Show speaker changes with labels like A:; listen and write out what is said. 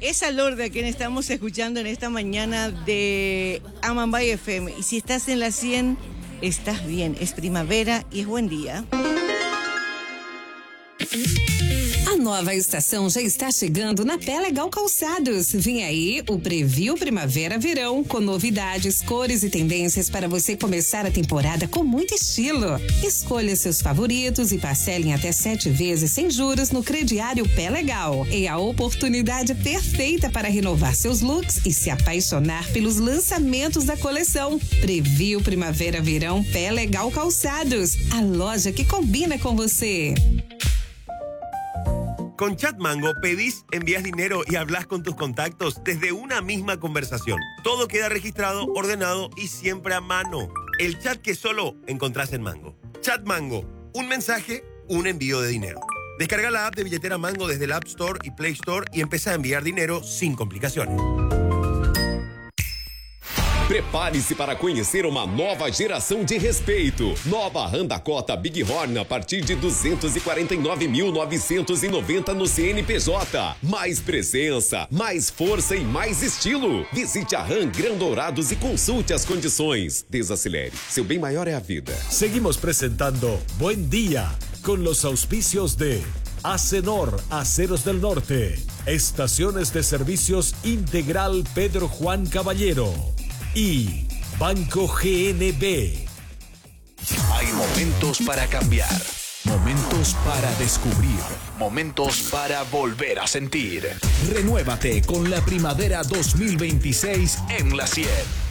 A: Es a Lourdes a quien estamos escuchando en esta mañana de Amambay FM. Y si estás en la 100, estás bien. Es primavera e é bom dia.
B: A nova estação já está chegando na Pé Legal Calçados. Vem aí o Preview Primavera-Verão, com novidades, cores e tendências para você começar a temporada com muito estilo. Escolha seus favoritos e parcele em até 7 vezes sem juros no crediário Pé Legal. É a oportunidade perfeita para renovar seus looks e se apaixonar pelos lançamentos da coleção. Preview Primavera-Verão Pé Legal Calçados, a loja que combina com você.
C: Con Chatmango pedís, envías dinero y hablas con tus contactos desde una misma conversación. Todo queda registrado, ordenado y siempre a mano. El chat que solo encontrás en Mango. Chatmango, un mensaje, un envío de dinero. Descarga la app de billetera Mango desde el App Store y Play Store y empieza a enviar dinero sin complicaciones.
D: Prepare-se para conhecer uma nova geração de respeito. Nova Honda Cota Big Horn a partir de 249.990 no CNPJ. Mais presença, mais força e mais estilo. Visite a RAM Gran Dourados e consulte as condições. Desacelere, seu bem maior é a vida.
E: Seguimos presentando Buen Día con los auspicios de Acenor, Aceros del Norte, Estaciones de Servicios Integral Pedro Juan Caballero y Banco GNB.
F: Hay momentos para cambiar, momentos para descubrir, momentos para volver a sentir. Renuévate con la primavera 2026 en la 100.